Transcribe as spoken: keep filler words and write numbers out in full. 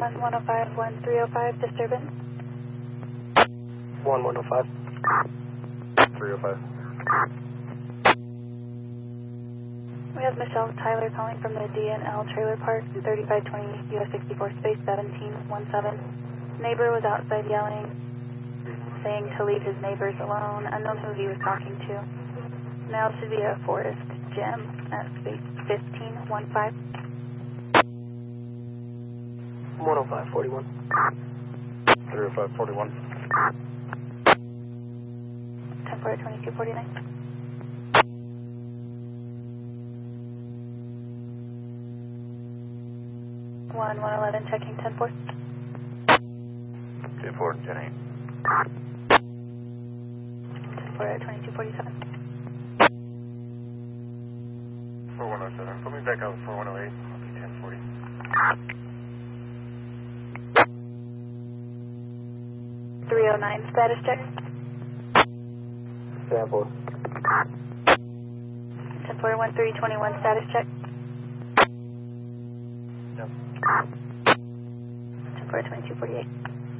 one one oh five, one three oh five, disturbance. one one oh five. three oh five. We have Michelle Tyler calling from the D N L Trailer Park, thirty-five twenty U S sixty-four, space seventeen seventeen. Neighbor was outside yelling, saying to leave his neighbors alone. Unknown who he was talking to. Now to the Forest Gym at space fifteen fifteen. one oh five, forty-one. three oh five, forty-one. ten four, twenty-two forty-nine. one one eleven, checking ten four. ten four, ten eight. ten four, twenty-two forty-seven. four one oh seven. Put me back out four one oh eight. I'll be ten forty. three oh nine, status check. Sample. ten four, one three two one, status check. Yep. ten four, twenty-two forty-eight.